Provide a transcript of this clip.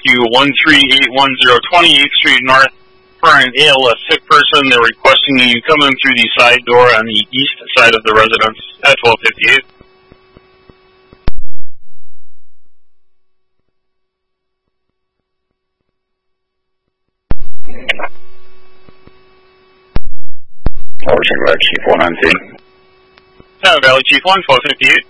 to 13810 28th Street North for an ALS sick person. They're requesting that you come in through the side door on the east side of the residence at 1258. Ocean Red Chief 1 on scene. Valley Chief 1, 1258.